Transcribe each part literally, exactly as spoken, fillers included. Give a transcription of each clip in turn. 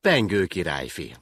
Pengő királyfi.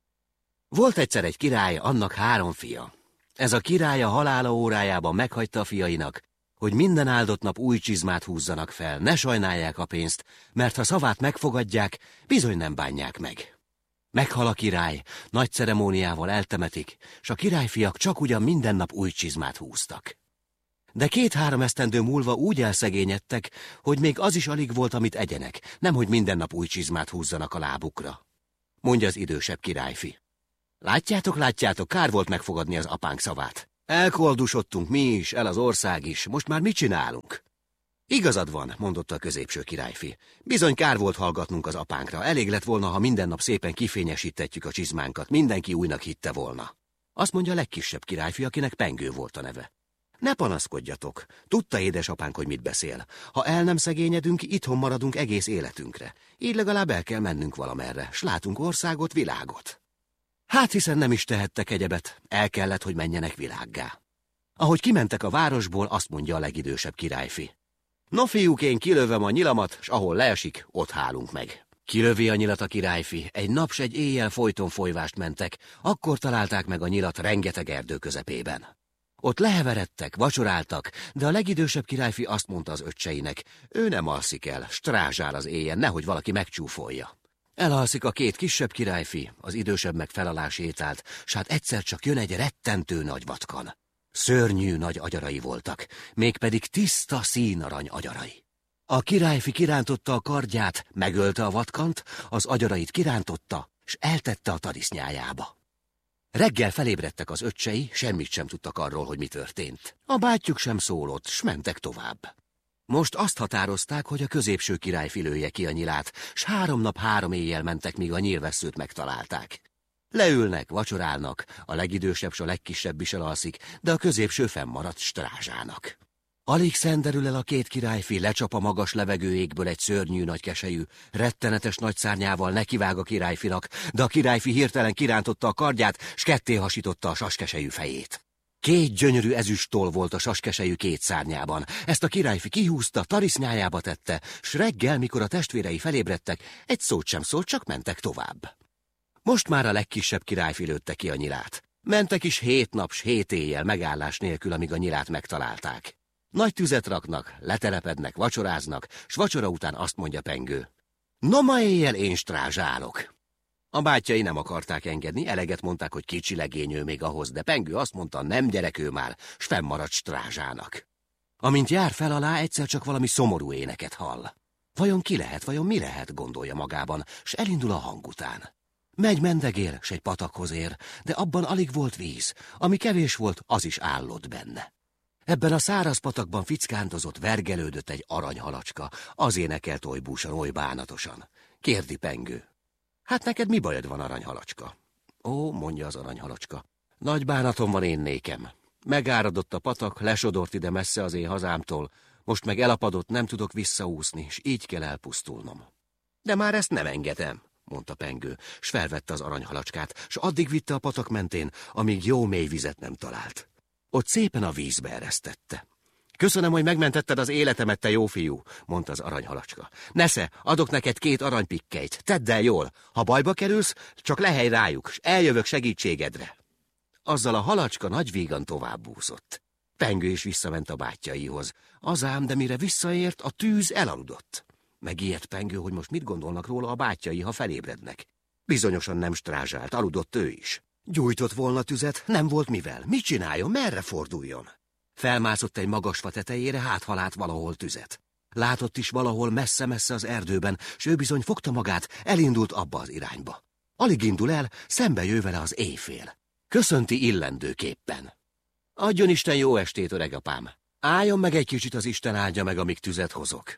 Volt egyszer egy király, annak három fia. Ez a király a halála órájában meghagyta a fiainak, hogy minden áldott nap új csizmát húzzanak fel, ne sajnálják a pénzt, mert ha szavát megfogadják, bizony nem bánják meg. Meghal a király, nagy ceremóniával eltemetik, s a királyfiak csak ugyan minden nap új csizmát húztak. De két-három esztendő múlva úgy elszegényedtek, hogy még az is alig volt, amit egyenek, nemhogy minden nap új csizmát húzzanak a lábukra. Mondja az idősebb királyfi. Látjátok, látjátok, kár volt megfogadni az apánk szavát. Elkoldusodtunk mi is, el az ország is, most már mit csinálunk? Igazad van, mondotta a középső királyfi. Bizony kár volt hallgatnunk az apánkra, elég lett volna, ha minden nap szépen kifényesítetjük a csizmánkat, mindenki újnak hitte volna. Azt mondja a legkisebb királyfi, akinek Pengő volt a neve. Ne panaszkodjatok, tudta édesapánk, hogy mit beszél. Ha el nem szegényedünk, itthon maradunk egész életünkre. Így legalább el kell mennünk valamerre, s látunk országot, világot. Hát hiszen nem is tehettek egyebet, el kellett, hogy menjenek világgá. Ahogy kimentek a városból, azt mondja a legidősebb királyfi. No fiúk, én kilövöm a nyilamat, s ahol leesik, ott hálunk meg. Kilövi a nyilat a királyfi, egy nap s egy éjjel folyton folyvást mentek, akkor találták meg a nyilat rengeteg erdő közepében. Ott leheveredtek, vacsoráltak, de a legidősebb királyfi azt mondta az öccseinek, ő nem alszik el, strázsál az éjjel, nehogy valaki megcsúfolja. Elalszik a két kisebb királyfi, az idősebb meg felalá sétált, s hát egyszer csak jön egy rettentő nagy vatkan. Szörnyű nagy agyarai voltak, mégpedig tiszta színarany agyarai. A királyfi kirántotta a kardját, megölte a vatkant, az agyarait kirántotta, s eltette a tarisznyájába. Reggel felébredtek az öccsei, semmit sem tudtak arról, hogy mi történt. A bátyjuk sem szólott, s mentek tovább. Most azt határozták, hogy a középső királyfi lője ki a nyilát, s három nap három éjjel mentek, míg a nyílvesszőt megtalálták. Leülnek, vacsorálnak, a legidősebb s a legkisebb is elalszik, de a középső fennmaradt strázsának. Alig szenderül el a két királyfi, lecsap a magas levegő égből egy szörnyű nagy keselyű, rettenetes nagy szárnyával nekivág a királyfinak, de a királyfi hirtelen kirántotta a kardját, s ketté hasította a saskeselyű fejét. Két gyönyörű ezüsttoll volt a saskeselyű két szárnyában. Ezt a királyfi kihúzta, tarisznyájába tette, s reggel, mikor a testvérei felébredtek, egy szót sem szólt, csak mentek tovább. Most már a legkisebb királyfi lőtte ki a nyilát. Mentek is hét nap s hét éjjel megállás nélkül, amíg a nyilát megtalálták. Nagy tüzet raknak, letelepednek, vacsoráznak, s vacsora után azt mondja Pengő. No ma éjjel én strázsálok. A bátyjai nem akarták engedni, eleget mondták, hogy kicsi legényő még ahhoz, de Pengő azt mondta, nem gyerek ő már, s fennmaradt strázsának. Amint jár fel alá, egyszer csak valami szomorú éneket hall. Vajon ki lehet, vajon mi lehet, gondolja magában, s elindul a hang után. Megy mendegél, s egy patakhoz ér, de abban alig volt víz, ami kevés volt, az is állott benne. Ebben a száraz patakban fickántozott, vergelődött egy aranyhalacska, az énekelt oly búsan, oly bánatosan. Kérdi Pengő. Hát neked mi bajod van, aranyhalacska? Ó, mondja az aranyhalacska. Nagy bánatom van én nékem. Megáradott a patak, lesodort ide messze az én hazámtól, most meg elapadott, nem tudok visszaúszni, s így kell elpusztulnom. De már ezt nem engedem, mondta Pengő, s felvette az aranyhalacskát, s addig vitte a patak mentén, amíg jó mély vizet nem talált. Ott szépen a vízbe eresztette. Köszönöm, hogy megmentetted az életemet, te jó fiú, mondta az aranyhalacska. Nesze, adok neked két aranypikkelyt, tedd el jól, ha bajba kerülsz, csak lehelj rájuk, s eljövök segítségedre. Azzal a halacska nagy vígan továbbúszott. Pengő is visszament a bátyjaihoz. Az ám, de mire visszaért, a tűz elaludott. Megijedt Pengő, hogy most mit gondolnak róla a bátyjai, ha felébrednek. Bizonyosan nem strázsált, aludott ő is. Gyújtott volna tüzet, nem volt mivel. Mit csináljon, merre forduljon? Felmászott egy magas fa tetejére, hát ha lát valahol tüzet. Látott is valahol messze-messze az erdőben, s ő bizony fogta magát, elindult abba az irányba. Alig indul el, szembe jő vele az éjfél. Köszönti illendőképpen. Adjon Isten jó estét, öregapám. Álljon meg egy kicsit, az Isten áldja meg, amíg tüzet hozok.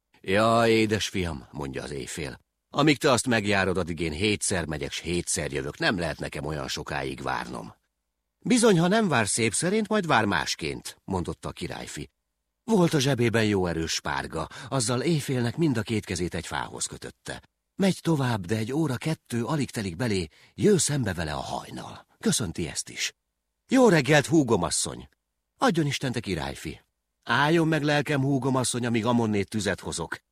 Ja, édesfiam, mondja az éjfél. Amíg te azt megjárod, addig én hétszer megyek, s hétszer jövök, nem lehet nekem olyan sokáig várnom. Bizony, ha nem vár szép szerint, majd vár másként, mondotta a királyfi. Volt a zsebében jó erős spárga, azzal éjfélnek mind a két kezét egy fához kötötte. Megy tovább, de egy óra kettő alig telik belé, jő szembe vele a hajnal. Köszönti ezt is. Jó reggelt, húgomasszony! Adjon Isten, te királyfi! Álljon meg, lelkem, húgomasszony, amíg amonnét tüzet hozok.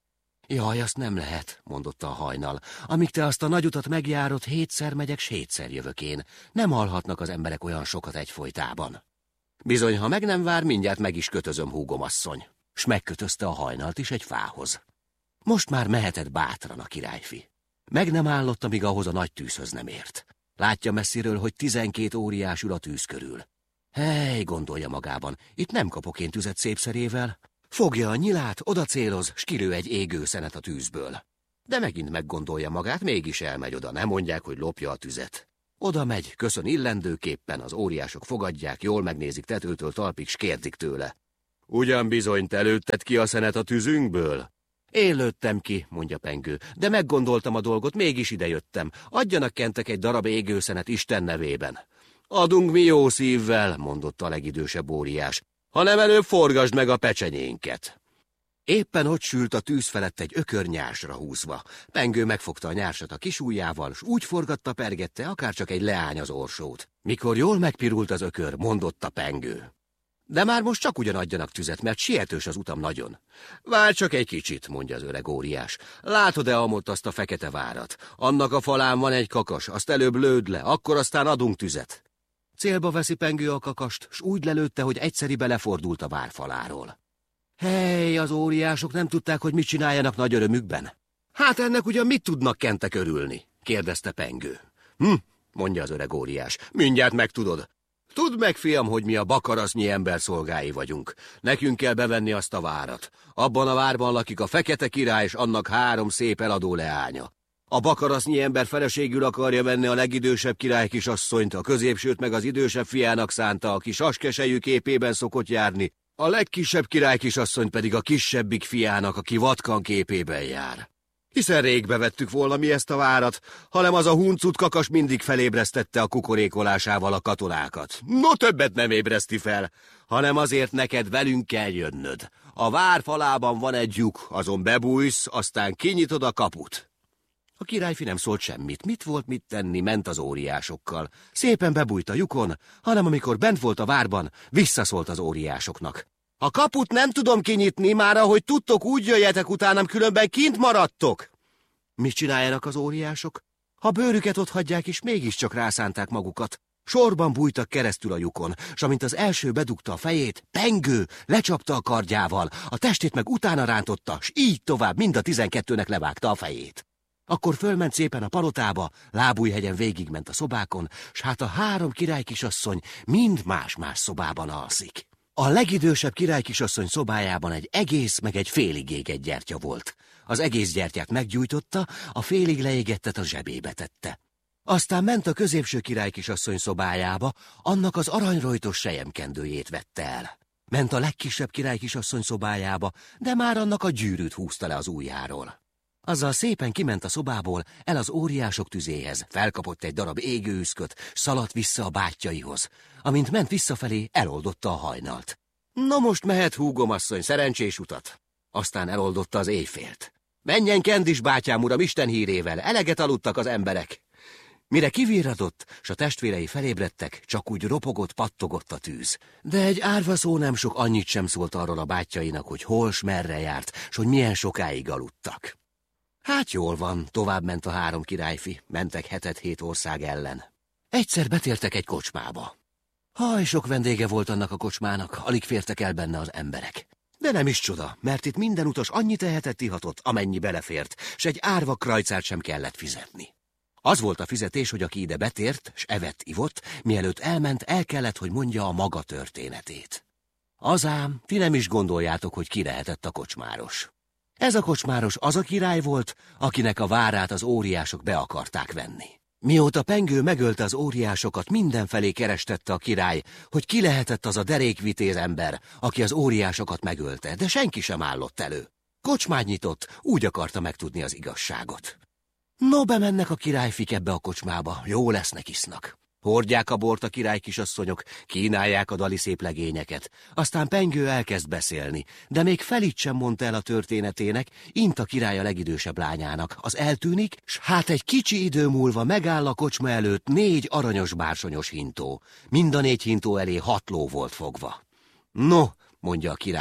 Jaj, azt nem lehet, mondotta a hajnal. Amíg te azt a nagy utat megjárod, hétszer megyek, s hétszer jövök én. Nem hallhatnak az emberek olyan sokat egyfolytában. Bizony, ha meg nem vár, mindjárt meg is kötözöm, húgomasszony. S megkötözte a hajnalt is egy fához. Most már mehetett bátran a királyfi. Meg nem állott, amíg ahhoz a nagy tűzhöz nem ért. Látja messziről, hogy tizenkét óriás ül a tűz körül. Hely, gondolja magában, itt nem kapok én tüzet szépszerével. Fogja a nyilát, oda céloz, s kilő egy égő szenet a tűzből. De megint meggondolja magát, mégis elmegy oda, nem mondják, hogy lopja a tüzet. Oda megy, köszön illendőképpen, az óriások fogadják, jól megnézik tetőtől talpig, s kérdik tőle. Ugyan bizony te lőtted ki a szenet a tüzünkből? Én lőttem ki, mondja Pengő, de meggondoltam a dolgot, mégis idejöttem. Adjanak kentek egy darab égőszenet Isten nevében. Adunk mi jó szívvel, mondotta a legidősebb óriás, hanem előbb forgasd meg a pecsenyénket. Éppen ott sült a tűz felett egy ökör nyársra húzva. Pengő megfogta a nyársat a kis ujjával, s úgy forgatta, pergette, akárcsak egy leány az orsót. Mikor jól megpirult az ökör, mondotta Pengő. De már most csak ugyan adjanak tüzet, mert sietős az utam nagyon. Várj csak egy kicsit, mondja az öreg óriás. Látod-e amott azt a fekete várat? Annak a falán van egy kakas, azt előbb lőd le, akkor aztán adunk tüzet. Célba veszi Pengő a kakast, s úgy lelőtte, hogy egyszeribe lefordult a vár faláról. Hely, az óriások nem tudták, hogy mit csináljanak nagy örömükben. Hát ennek ugyan mit tudnak kentek örülni? Kérdezte Pengő. Hm, mondja az öreg óriás, mindjárt megtudod. Tudd meg, fiam, hogy mi a bakarasznyi ember szolgái vagyunk. Nekünk kell bevenni azt a várat. Abban a várban lakik a fekete király, és annak három szép eladó leánya. A bakarasznyi ember feleségül akarja venni a legidősebb király kisasszonyt, a középsőt meg az idősebb fiának szánta, aki saskesejű képében szokott járni, a legkisebb király kisasszony pedig a kisebbik fiának, aki vatkan képében jár. Hiszen rég bevettük volna mi ezt a várat, hanem az a huncut kakas mindig felébresztette a kukorékolásával a katonákat. No, többet nem ébreszti fel, hanem azért neked velünk kell jönnöd. A vár falában van egy lyuk, azon bebújsz, aztán kinyitod a kaput. A királyfi nem szólt semmit, mit volt mit tenni, ment az óriásokkal. Szépen bebújt a lyukon, hanem amikor bent volt a várban, visszaszólt az óriásoknak. A kaput nem tudom kinyitni, már ahogy tudtok, úgy jöjjetek utánam, különben kint maradtok. Mit csináljanak az óriások? Ha bőrüket otthagyják is, mégiscsak rászánták magukat. Sorban bújtak keresztül a lyukon, s amint az első bedugta a fejét, Pengő lecsapta a kardjával, a testét meg utána rántotta, s így tovább mind a tizenkettőnek levágta a fejét. Akkor fölment szépen a palotába, Lábújhegyen végigment a szobákon, s hát a három királykisasszony mind más-más szobában alszik. A legidősebb királykisasszony szobájában egy egész meg egy félig égett gyertya volt. Az egész gyertyát meggyújtotta, a félig leégettet a zsebébe tette. Aztán ment a középső királykisasszony szobájába, annak az aranyrojtos selyemkendőjét vette el. Ment a legkisebb királykisasszony szobájába, de már annak a gyűrűt húzta le az ujjáról. Azzal szépen kiment a szobából, el az óriások tüzéhez, felkapott egy darab égőüszköt, szaladt vissza a bátyjaihoz. Amint ment visszafelé, eloldotta a hajnalt. Na most mehet, húgomasszony, szerencsés utat. Aztán eloldotta az éjfélt. Menjen Kendis, bátyám uram, Isten hírével, eleget aludtak az emberek. Mire kivirradott, s a testvérei felébredtek, csak úgy ropogott, pattogott a tűz. De egy árva szó nem sok annyit sem szólt arról a bátyjainak, hogy hol s merre járt, s hogy milyen sokáig aludtak. Hát jól van, tovább ment a három királyfi, mentek hetet-hét ország ellen. Egyszer betértek egy kocsmába. Haj, sok vendége volt annak a kocsmának, alig fértek el benne az emberek. De nem is csoda, mert itt minden utas annyi tehetet ihatott, amennyi belefért, s egy árva krajcárt sem kellett fizetni. Az volt a fizetés, hogy aki ide betért, s evett, ivott, mielőtt elment, el kellett, hogy mondja a maga történetét. Azám, ti nem is gondoljátok, hogy ki lehetett a kocsmáros. Ez a kocsmáros az a király volt, akinek a várát az óriások be akarták venni. Mióta Pengő megölte az óriásokat, mindenfelé kerestette a király, hogy ki lehetett az a derékvitéz ember, aki az óriásokat megölte, de senki sem állott elő. Kocsmát nyitott, úgy akarta megtudni az igazságot. No, bemennek a királyfik ebbe a kocsmába, jó lesznek, isznak. Hordják a bort a királykisasszonyok, kínálják a dali szép legényeket. Aztán Pengő elkezd beszélni, de még felit sem mondta el a történetének, int a király a legidősebb lányának. Az eltűnik, s hát egy kicsi idő múlva megáll a kocsma előtt négy aranyos bársonyos hintó. Mind a négy hintó elé hat ló volt fogva. No, mondja a király,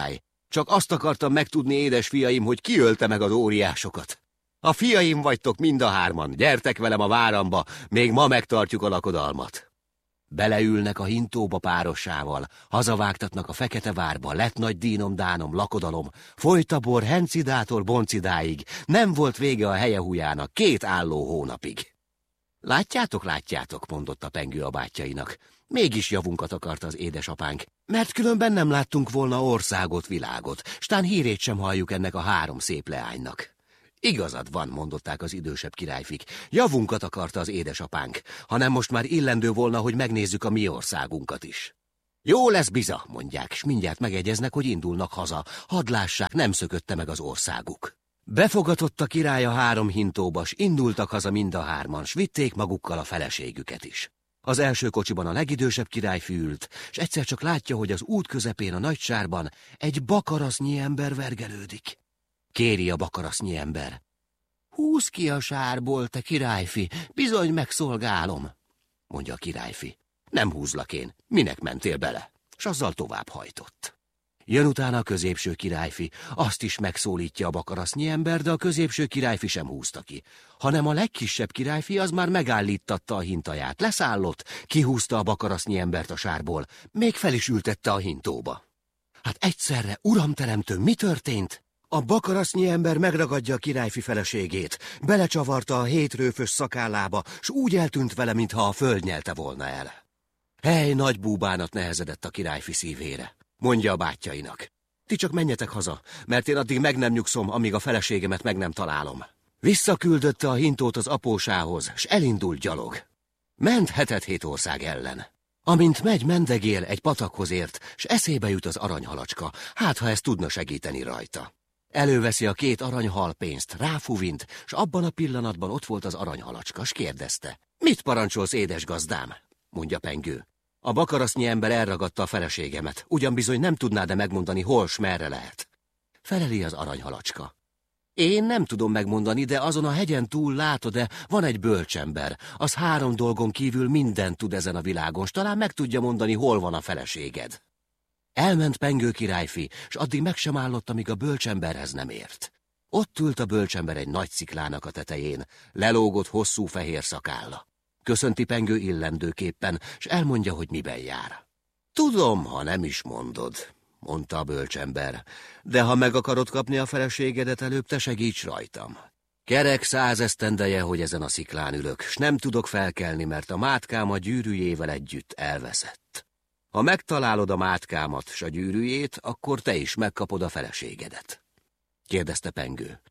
Csak azt akartam megtudni, édes fiaim, hogy ki ölte meg az óriásokat. A fiaim vagytok mind a hárman, gyertek velem a váramba, még ma megtartjuk a lakodalmat. Beleülnek a hintóba párossával, hazavágtatnak a fekete várba, lett nagy dínom, dánom, lakodalom, folytabor, hencidátor, boncidáig, nem volt vége a helyehújának, két álló hónapig. Látjátok, látjátok, mondotta Pengő a bátyjainak, mégis javunkat akart az édesapánk, mert különben nem láttunk volna országot, világot, stán hírét sem halljuk ennek a három szép leánynak. Igazad van, mondották az idősebb királyfik, javunkat akarta az édesapánk, hanem most már illendő volna, hogy megnézzük a mi országunkat is. Jó lesz biza, mondják, s mindjárt megegyeznek, hogy indulnak haza, hadd lássák, nem szökötte meg az országuk. Befogatott a király a három hintóba, s indultak haza mind a hárman, s vitték magukkal a feleségüket is. Az első kocsiban a legidősebb királyfi ült, s egyszer csak látja, hogy az út közepén a nagy sárban egy bakarasznyi ember vergelődik. Kéri a bakarasznyi ember. Húzz ki a sárból, te királyfi, bizony megszolgálom, mondja a királyfi. Nem húzlak én, minek mentél bele? S azzal tovább hajtott. Jön utána a középső királyfi, azt is megszólítja a bakarasznyi ember, de a középső királyfi sem húzta ki, hanem a legkisebb királyfi az már megállítatta a hintaját, leszállott, kihúzta a bakarasznyi embert a sárból, még fel is ültette a hintóba. Hát egyszerre, uramteremtő, mi történt? A bakarasznyi ember megragadja a királyfi feleségét, belecsavarta a hétrőfös szakállába, s úgy eltűnt vele, mintha a föld nyelte volna el. Hely, nagy búbánat nehezedett a királyfi szívére. Mondja a bátyjainak. Ti csak menjetek haza, mert én addig meg nem nyugszom, amíg a feleségemet meg nem találom. Visszaküldötte a hintót az apósához, s elindult gyalog. Ment hetet-hét ország ellen. Amint megy, mendegél, egy patakhoz ért, s eszébe jut az aranyhalacska, hát ha ezt tudna segíteni rajta. Előveszi a két aranyhalpénzt, ráfuvint, s abban a pillanatban ott volt az aranyhalacska, s kérdezte. Mit parancsolsz, édes gazdám? Mondja Pengő. A bakarasznyi ember elragadta a feleségemet, ugyan bizony nem tudná-e megmondani, hol s merre lehet. Feleli az aranyhalacska. Én nem tudom megmondani, de azon a hegyen túl látod-e, van egy bölcsember, az három dolgon kívül mindent tud ezen a világon, s talán meg tudja mondani, hol van a feleséged. Elment Pengő királyfi, s addig meg sem állott, amíg a bölcsemberhez nem ért. Ott ült a bölcsember egy nagy sziklának a tetején, lelógott hosszú fehér szakálla. Köszönti Pengő illendőképpen, s elmondja, hogy miben jár. Tudom, ha nem is mondod, mondta a bölcsember, de ha meg akarod kapni a feleségedet, előbb te segíts rajtam. Kerek száz esztendeje, hogy ezen a sziklán ülök, s nem tudok felkelni, mert a mátkám a gyűrűjével együtt elveszett. Ha megtalálod a mátkámat s a gyűrűjét, akkor te is megkapod a feleségedet. Kérdezte Pengő.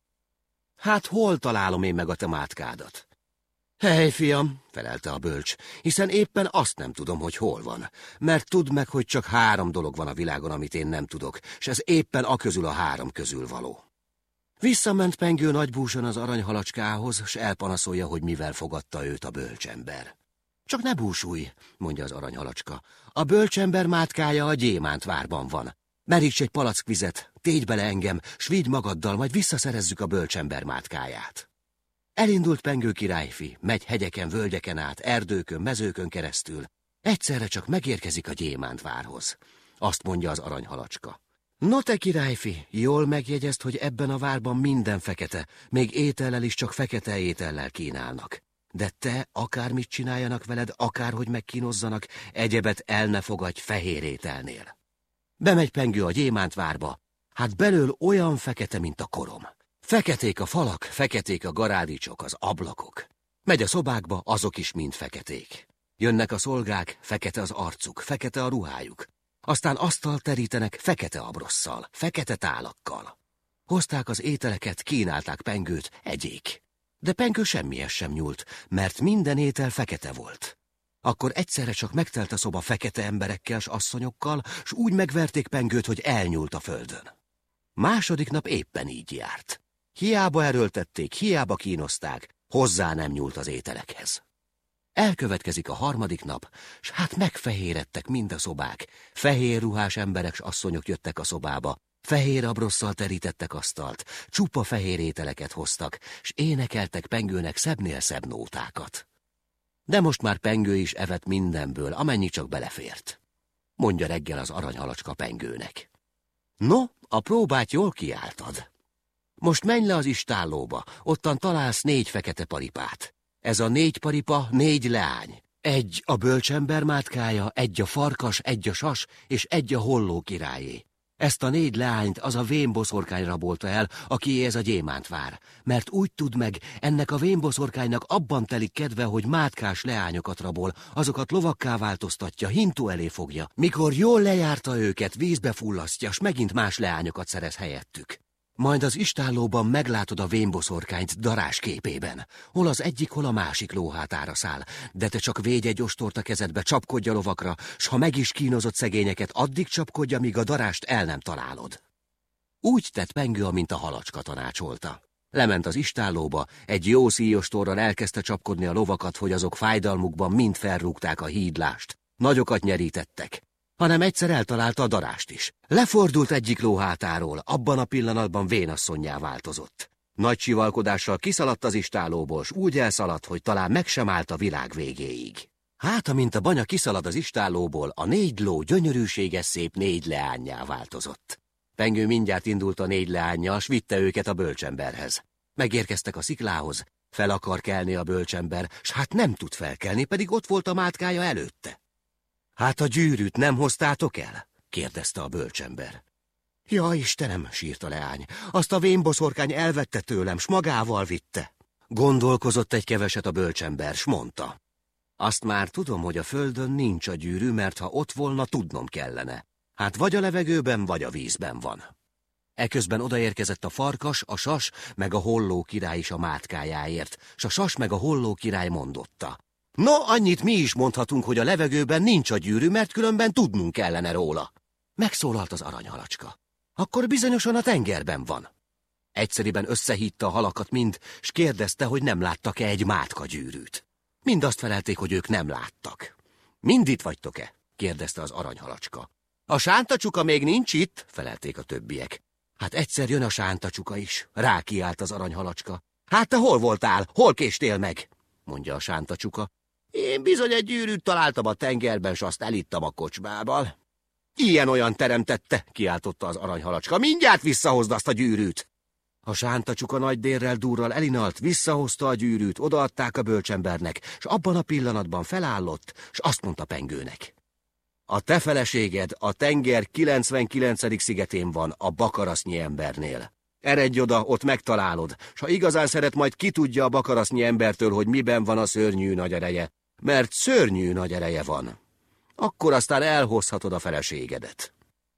Hát hol találom én meg a te mátkádat? Hely, fiam, felelte a bölcs, hiszen éppen azt nem tudom, hogy hol van, mert tudd meg, hogy csak három dolog van a világon, amit én nem tudok, s ez éppen a közül a három közül való. Visszament Pengő nagybúsan az aranyhalacskához, s elpanaszolja, hogy mivel fogadta őt a bölcsember. Csak ne búsulj, mondja az aranyhalacska, a bölcsember mátkája a gyémántvárban van. Meríts egy palack vizet, tégy bele engem, s vigy magaddal, majd visszaszerezzük a bölcsember mátkáját. Elindult Pengő királyfi, megy hegyeken, völgyeken át, erdőkön, mezőkön keresztül. Egyszerre csak megérkezik a gyémántvárhoz. Azt mondja az aranyhalacska. No te királyfi, jól megjegyezt, hogy ebben a várban minden fekete, még étellel is csak fekete étellel kínálnak. De te, akármit csináljanak veled, akárhogy megkínozzanak, egyebet el ne fogadj fehér ételnél. Bemegy Pengő a gyémántvárba, hát belől olyan fekete, mint a korom. Feketék a falak, feketék a garádicsok, az ablakok. Megy a szobákba, azok is mind feketék. Jönnek a szolgák, fekete az arcuk, fekete a ruhájuk. Aztán asztalt terítenek fekete abrosszal, fekete tálakkal. Hozták az ételeket, kínálták Pengőt, egyék. De Pengő semmihez sem nyúlt, mert minden étel fekete volt. Akkor egyszerre csak megtelt a szoba fekete emberekkel s asszonyokkal, s úgy megverték Pengőt, hogy elnyúlt a földön. Második nap éppen így járt. Hiába erőltették, hiába kínozták, hozzá nem nyúlt az ételekhez. Elkövetkezik a harmadik nap, s hát megfehéredtek mind a szobák. Fehér ruhás emberek s asszonyok jöttek a szobába, fehér abrosszal terítettek asztalt, csupa fehér ételeket hoztak, s énekeltek Pengőnek szebbnél szebb nótákat. De most már Pengő is evett mindenből, amennyi csak belefért. Mondja reggel az aranyhalacska Pengőnek. No, a próbát jól kiálltad. Most menj le az istállóba, ottan találsz négy fekete paripát. Ez a négy paripa, négy leány. Egy a bölcsember mátkája, egy a farkas, egy a sas, és egy a holló királyé. Ezt a négy leányt az a vénboszorkány rabolta el, akié ez a gyémántvár, mert úgy tud meg, ennek a vénboszorkánynak abban telik kedve, hogy mátkás leányokat rabol, azokat lovakká változtatja, hintó elé fogja. Mikor jól lejárta őket, vízbe fullasztja, s megint más leányokat szerez helyettük. Majd az istállóban meglátod a vénboszorkányt darás képében. Hol az egyik, hol a másik lóhátára száll, de te csak védj egy ostort a kezedbe, csapkodj a lovakra, s ha meg is kínozott szegényeket, addig csapkodja, míg a darást el nem találod. Úgy tett Pengő, amint a halacska tanácsolta. Lement az istállóba, egy jó szíjostorral elkezdte csapkodni a lovakat, hogy azok fájdalmukban mind felrúgták a hídlást. Nagyokat nyerítettek. Hanem egyszer eltalálta a darást is. Lefordult egyik lóhátáról, abban a pillanatban vénasszonnyá változott. Nagy csivalkodással kiszaladt az istállóból, s úgy elszaladt, hogy talán meg sem állt a világ végéig. Hát, amint a banya kiszalad az istállóból, a négy ló gyönyörűséges szép négy leánnyá változott. Pengő mindjárt indult a négy leánnyal, s vitte őket a bölcsemberhez. Megérkeztek a sziklához, fel akar kelni a bölcsember, s hát nem tud felkelni, pedig ott volt a mátkája előtte. Hát a gyűrűt nem hoztátok el? Kérdezte a bölcsember. Ja, Istenem, sírt a leány, azt a vénboszorkány elvette tőlem, s magával vitte. Gondolkozott egy keveset a bölcsember, s mondta. Azt már tudom, hogy a földön nincs a gyűrű, mert ha ott volna, tudnom kellene. Hát vagy a levegőben, vagy a vízben van. Eközben odaérkezett a farkas, a sas, meg a holló király is a mátkájáért, s a sas meg a holló király mondotta. No, annyit mi is mondhatunk, hogy a levegőben nincs a gyűrű, mert különben tudnunk kellene róla. Megszólalt az aranyhalacska. Akkor bizonyosan a tengerben van. Egyszeriben összehívta a halakat mind, s kérdezte, hogy nem láttak-e egy mátka gyűrűt. Mind azt felelték, hogy ők nem láttak. Mind itt vagytok-e? Kérdezte az aranyhalacska. A sántacsuka még nincs itt, felelték a többiek. Hát egyszer jön a sántacsuka is, rákiált az aranyhalacska. Hát te hol voltál, hol késtél meg? Mondja a sántacsuka. Én bizony egy gyűrűt találtam a tengerben, s azt elittam a kocsmával. Ilyen-olyan teremtette, kiáltotta az aranyhalacska. Mindjárt visszahozd azt a gyűrűt. A sántacsuka nagy dérrel durral elinalt, visszahozta a gyűrűt, odaadták a bölcsembernek, s abban a pillanatban felállott, s azt mondta Pengőnek. A te feleséged a tenger kilencvenkilencedik szigetén van, a bakarasznyi embernél. Eredj oda, ott megtalálod, s ha igazán szeret, majd ki tudja a bakarasznyi embertől, hogy miben van a szörnyű nagy ereje, mert szörnyű nagy ereje van. Akkor aztán elhozhatod a feleségedet.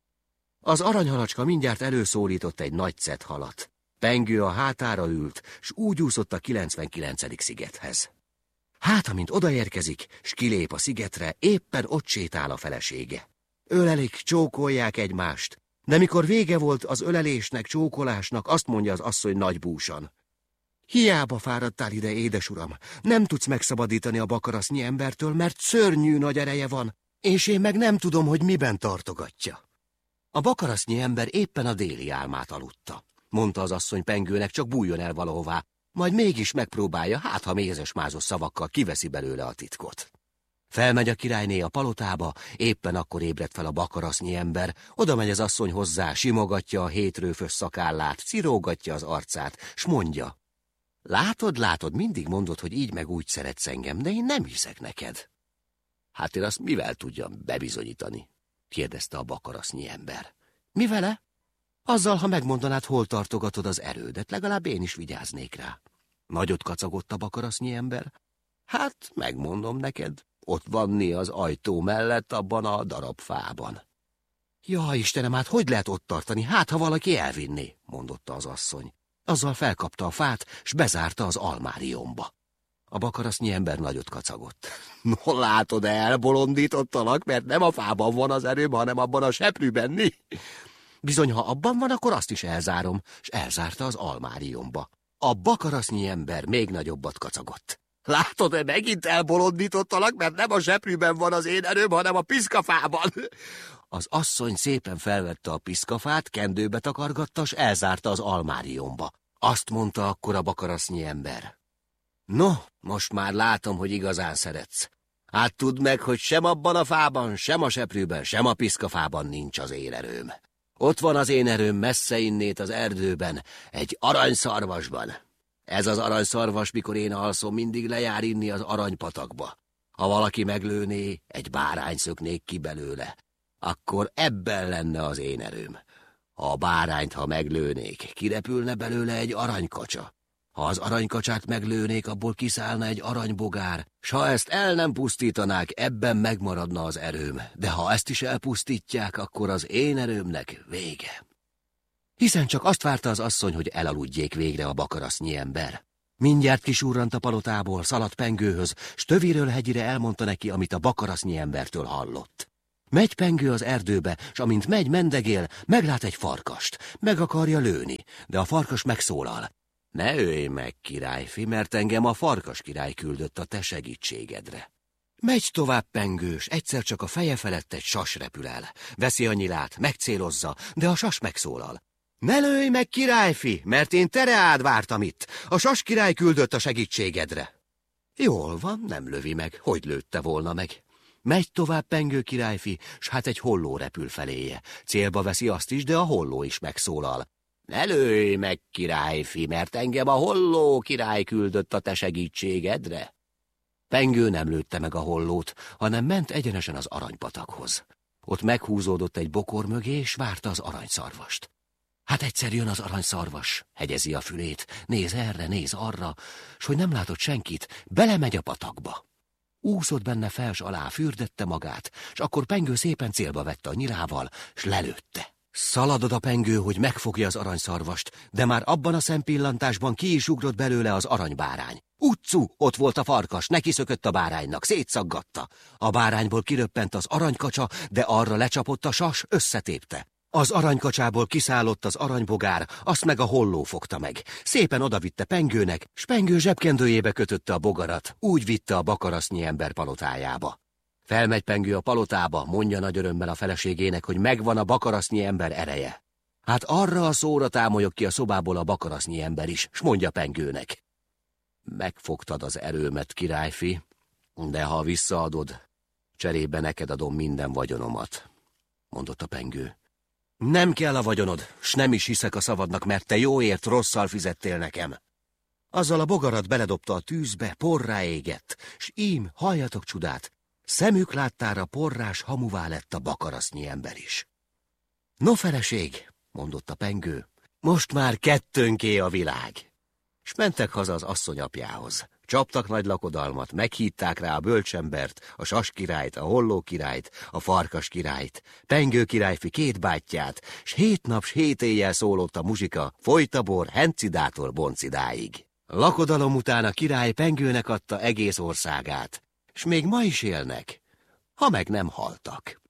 Az aranyhalacska mindjárt előszólított egy nagy cethalat. Pengő a hátára ült, s úgy úszott a kilencvenkilencedik szigethez. Hát, amint odaérkezik, s kilép a szigetre, éppen ott sétál a felesége. Ölelik, csókolják egymást, de mikor vége volt az ölelésnek, csókolásnak, azt mondja az asszony nagy búsan. Hiába fáradtál ide, édesuram, nem tudsz megszabadítani a bakarasznyi embertől, mert szörnyű nagy ereje van, és én meg nem tudom, hogy miben tartogatja. A bakarasznyi ember éppen a déli álmát aludta. Mondta az asszony Pengőnek, csak bújjon el valahová, majd mégis megpróbálja, hát ha mézes-mázos szavakkal kiveszi belőle a titkot. Felmegy a királyné a palotába, éppen akkor ébredt fel a bakarasznyi ember, oda megy az asszony hozzá, simogatja a hétrőfös szakállát, cirógatja az arcát, s mondja, látod, látod, mindig mondod, hogy így meg úgy szeretsz engem, de én nem hiszek neked. Hát én azt mivel tudjam bebizonyítani? Kérdezte a bakarasznyi ember. Mi vele? Azzal, ha megmondanád, hol tartogatod az erődet, legalább én is vigyáznék rá. Nagyot kacagott a bakarasznyi ember. Hát, megmondom neked, ott vanni az ajtó mellett abban a darab fában. Ja, Istenem, hát hogy lehet ott tartani? Hát, ha valaki elvinné, mondotta az asszony. Azzal felkapta a fát, s bezárta az almáriumba. A bakarasznyi ember nagyot kacagott. No, látod, elbolondítottalak, mert nem a fában van az erőm, hanem abban a seprűben, mi? Bizony, ha abban van, akkor azt is elzárom, s elzárta az almáriumba. A bakarasznyi ember még nagyobbat kacagott. Látod, megint elbolondítottalak, mert nem a seprűben van az én erőm, hanem a piszkafában. Az asszony szépen felvette a piszkafát, kendőbe takargatta, s elzárta az almáriumba. Azt mondta akkor a bakarasznyi ember. No, most már látom, hogy igazán szeretsz. Hát tudd meg, hogy sem abban a fában, sem a seprűben, sem a piszkafában nincs az én erőm. Ott van az én erőm messze innét az erdőben, egy aranyszarvasban. Ez az aranyszarvas, mikor én alszom, mindig lejár inni az aranypatakba. Ha valaki meglőné, egy bárány szöknék ki belőle. Akkor ebben lenne az én erőm. Ha a bárányt, ha meglőnék, kirepülne belőle egy aranykacsa. Ha az aranykacsát meglőnék, abból kiszállna egy aranybogár, s ha ezt el nem pusztítanák, ebben megmaradna az erőm, de ha ezt is elpusztítják, akkor az én erőmnek vége. Hiszen csak azt várta az asszony, hogy elaludjék végre a bakarasznyi ember. Mindjárt kisurrant a palotából, szaladt Pengőhöz, s töviről hegyire elmondta neki, amit a bakarasznyi embertől hallott. Megy Pengő az erdőbe, s amint megy, mendegél, meglát egy farkast, meg akarja lőni, de a farkas megszólal. Ne ölj meg, királyfi, mert engem a farkas király küldött a te segítségedre. Megy tovább Pengős, egyszer csak a feje felett egy sas repül el. Veszi a nyilát, megcélozza, de a sas megszólal. Ne lőj meg, királyfi, mert én tereád vártam itt. A sas király küldött a segítségedre. Jól van, nem lövi meg, hogy lőtte volna meg. Megy tovább Pengő királyfi, s hát egy holló repül feléje. Célba veszi azt is, de a holló is megszólal. Ne lőj meg, királyfi, mert engem a holló király küldött a te segítségedre. Pengő nem lőtte meg a hollót, hanem ment egyenesen az aranypatakhoz. Ott meghúzódott egy bokor mögé, és várta az aranyszarvast. Hát egyszer jön az aranyszarvas, hegyezi a fülét, néz erre, néz arra, s hogy nem látott senkit, belemegy a patakba. Úszott benne fels alá, fürdette magát, s akkor Pengő szépen célba vette a nyilával, s lelőtte. Szalad oda Pengő, hogy megfogja az aranyszarvast, de már abban a szempillantásban ki is ugrott belőle az aranybárány. Utcu, ott volt a farkas, neki szökött a báránynak, szétszaggatta. A bárányból kiröppent az aranykacsa, de arra lecsapott a sas, összetépte. Az aranykacsából kiszállott az aranybogár, azt meg a holló fogta meg. Szépen odavitte Pengőnek, s Pengő zsebkendőjébe kötötte a bogarat, úgy vitte a bakarasznyi ember palotájába. Felmegy Pengő a palotába, mondja nagy örömmel a feleségének, hogy megvan a bakarasznyi ember ereje. Hát arra a szóra támolyog ki a szobából a bakarasznyi ember is, s mondja Pengőnek. Megfogtad az erőmet, királyfi, de ha visszaadod, cserébe neked adom minden vagyonomat, mondotta Pengő. Nem kell a vagyonod, s nem is hiszek a szavadnak, mert te jóért rosszal fizettél nekem. Azzal a bogarat beledobta a tűzbe, porrá égett, s ím, halljatok csodát, szemük láttára porrás hamuvá lett a bakarasznyi ember is. No, feleség, mondotta Pengő, most már kettőnké a világ. S mentek haza az asszony apjához. Csaptak nagy lakodalmat, meghívták rá a bölcsembert, a sas királyt, a holló királyt, a farkas királyt, Pengő királyfi két bátyját, s hét nap, s hét éjjel szólott a muzsika, folyt a bor Hencidától Boncidáig. Lakodalom után a király Pengőnek adta egész országát, s még ma is élnek, ha meg nem haltak.